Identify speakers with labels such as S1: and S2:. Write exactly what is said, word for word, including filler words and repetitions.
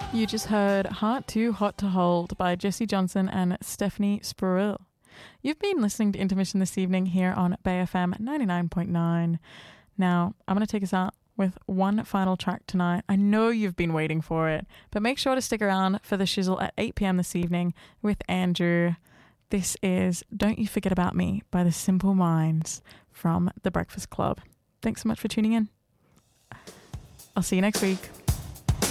S1: You just heard Heart Too Hot to Hold by Jesse Johnson and Stephanie Spurrill. You've been listening to Intermission this evening here on Bay F M ninety-nine point nine. Now, I'm going to take us out with one final track tonight. I know you've been waiting for it, but make sure to stick around for the shizzle at eight p.m. this evening with Andrew. This is Don't You Forget About Me by the Simple Minds from The Breakfast Club. Thanks so much for tuning in. I'll see you next week.